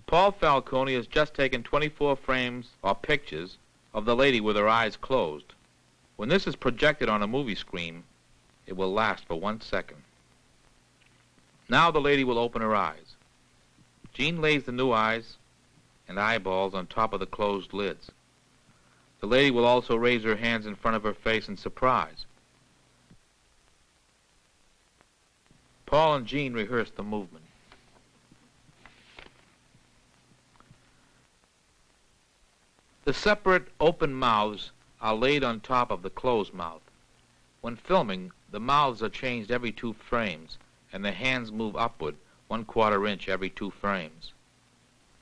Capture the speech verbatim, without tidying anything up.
Paul Falcone has just taken twenty-four frames or pictures of the lady with her eyes closed. When this is projected on a movie screen, it will last for one second. Now the lady will open her eyes. Gene lays the new eyes and eyeballs on top of the closed lids. The lady will also raise her hands in front of her face in surprise. Paul and Gene rehearse the movement. The separate open mouths are laid on top of the closed mouth. When filming, the mouths are changed every two frames, and the hands move upward one quarter inch every two frames.